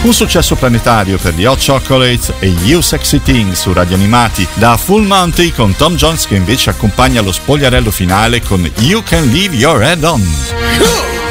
Un successo planetario per gli Hot Chocolates e You Sexy Thing su Radio Animati, da Full Monty con Tom Jones che invece accompagna lo spogliarello finale con You Can Leave Your Head On.